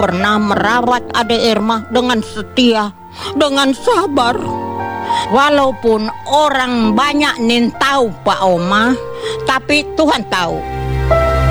pernah merawat Ade Irma dengan setia, dengan sabar. Walaupun orang banyak nin tahu Pak Oma, tapi Tuhan tahu